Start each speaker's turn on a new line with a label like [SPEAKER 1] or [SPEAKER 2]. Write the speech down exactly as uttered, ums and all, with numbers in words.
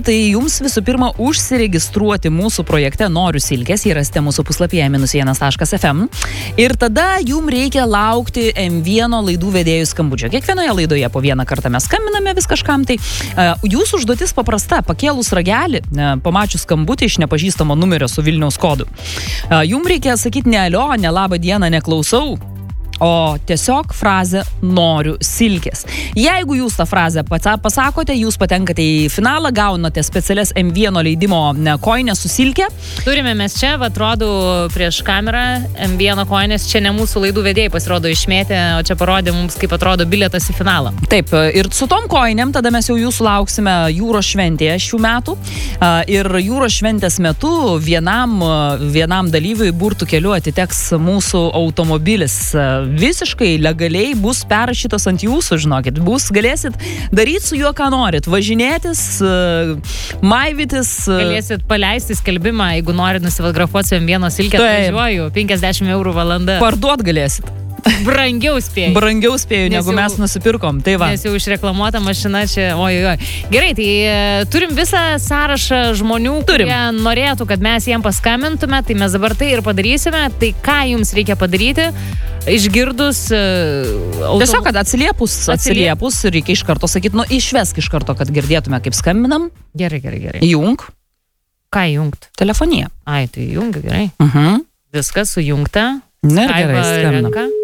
[SPEAKER 1] tai jums visų pirma užsiregistruoti mūsų projekte Noriu silkės, jį rasite mūsų puslapyje minus vienas taškas ef em. Ir tada jums reikia laukti em vieno laidų vedėjų skambučio. Kiekvienoje laidoje po vieną kartą mes skambiname vis kažkam. Tai uh, jūsų užduotis paprasta, pakėlus ragelį, uh, pamačius skambutį iš nepažįstamo numerio su Vilniaus kodu. Uh, jums reikia sakyti ne alio, ne labą dieną, neklausau, o tiesiog frazę noriu silkės. Jeigu jūs tą frazę pasakote, jūs patenkate į finalą, gaunate specialias em vieno leidimo koinės su silke.
[SPEAKER 2] Turime mes čia, va, atrodo prieš kamerą, em vieno koinės, čia ne mūsų laidų vedėjai pasirodo išmėtė, o čia parodė mums, kaip atrodo bilietas į finalą.
[SPEAKER 1] Taip, ir su tom koinėm tada mes jau jūsų lauksime jūros šventėje šių metų. Ir jūros šventės metu vienam, vienam dalyviui burtų keliu atiteks mūsų automobilis. Visiškai legaliai bus perrašytas ant jūsų, žinokit. Bus, galėsit daryti su juo, ką norit. Važinėtis, maivytis.
[SPEAKER 2] Galėsit paleisti skelbimą, jeigu norit nusifotografuoti su em vieno silkė, važiuoju, penkiasdešimt eurų valanda.
[SPEAKER 1] Parduot galėsit.
[SPEAKER 2] Brangiau spėjau.
[SPEAKER 1] Brangiau spėjau, negu jau, mes nusipirkom. Tai va.
[SPEAKER 2] Nes jau išreklamuota mašina čia, oi, oi. Gerai, tai turim visą sąrašą žmonių, turim. Kurie norėtų, kad mes jiem paskambintume, tai mes dabar tai ir padarysime. Tai ką jums reikia padaryti? Išgirdus uh, autom...
[SPEAKER 1] Tiesiog, kad atsiliepus, atsiliepus, reikia iš karto sakyti, nu, išvesk iš karto, kad girdėtume, kaip skambinam.
[SPEAKER 2] Gerai, gerai, gerai.
[SPEAKER 1] Jung.
[SPEAKER 2] Ką jungt?
[SPEAKER 1] Telefoniją.
[SPEAKER 2] Ai, tai jungia, gerai.
[SPEAKER 1] Uh-huh.
[SPEAKER 2] Viskas sujungta.
[SPEAKER 1] Na, gerai, skambinam.